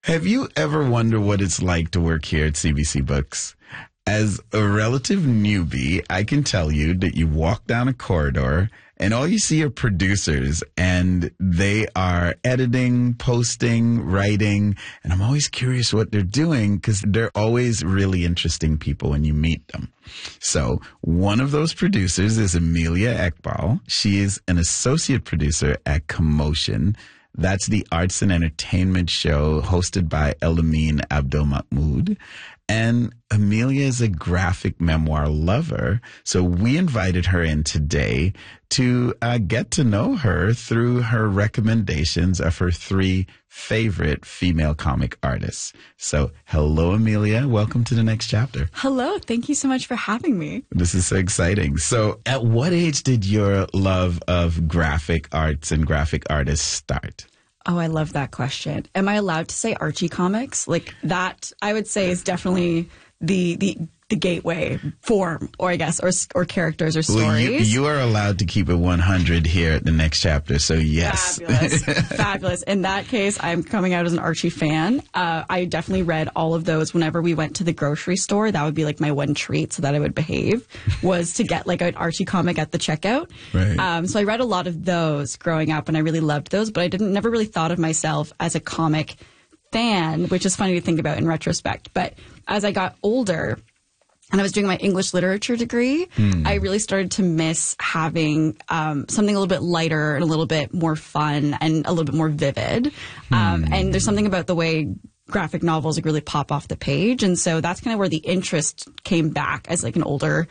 Have you ever wondered what it's like to work here at CBC Books? As a relative newbie, I can tell you that you walk down a corridor and all you see are producers, and they are editing, posting, writing, and I'm always curious what they're doing because they're always really interesting people when you meet them. So one of those producers is Amelia Ekbal. She is an associate producer at Commotion. That's the arts and entertainment show hosted by Elamine Abdul Mahmoud. And Amelia is a graphic memoir lover. So we invited her in today to get to know her through her recommendations of her 3 favorite female comic artists. So hello, Amelia. Welcome to The Next Chapter. Hello. Thank you so much for having me. This is so exciting. So at what age did your love of graphic arts and graphic artists start? Oh, I love that question. Am I allowed to say Archie comics? Like that, I would say is definitely the gateway form, or I guess, or characters or stories. Well, you are allowed to keep it 100 here at The Next Chapter, so yes. Fabulous. Fabulous. In that case, I'm coming out as an Archie fan. I definitely read all of those whenever we went to the grocery store. That would be like my one treat so that I would behave, was to get like an Archie comic at the checkout. Right. So I read a lot of those growing up, and I really loved those, but I never really thought of myself as a comic fan, which is funny to think about in retrospect. But as I got older, and I was doing my English literature degree, I really started to miss having something a little bit lighter and a little bit more fun and a little bit more vivid. And there's something about the way graphic novels like really pop off the page. And so that's kind of where the interest came back as like an older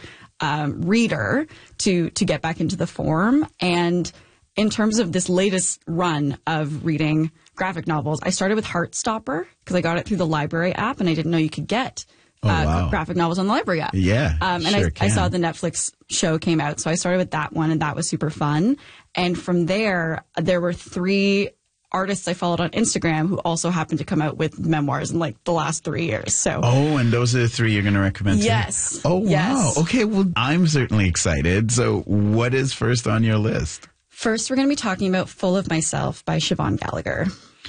reader to get back into the form. And in terms of this latest run of reading graphic novels, I started with Heartstopper because I got it through the library app, and I didn't know you could get graphic novels on the library app. Yeah, and I saw the Netflix show came out, so I started with that one, and that was super fun. And from there were 3 artists I followed on Instagram who also happened to come out with memoirs in like the last 3 years. So and those are the 3 you're going to recommend? Yes. Oh, wow. Yes. Okay, well, I'm certainly excited. So what is first on your list? First, we're going to be talking about Full of Myself by Siobhan Gallagher.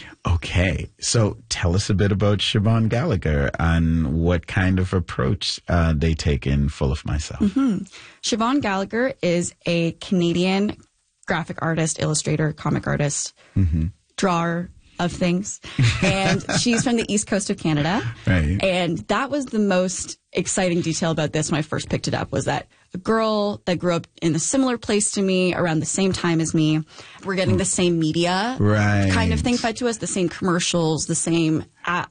Okay, so tell us a bit about Siobhan Gallagher and what kind of approach they take in Full of Myself. Siobhan Gallagher is a Canadian graphic artist, illustrator, comic artist, drawer of things. And she's from the East Coast of Canada. Right. And that was the most exciting detail about this when I first picked it up, was that a girl that grew up in a similar place to me around the same time as me, we're getting the same media kind of thing fed to us, the same commercials, the same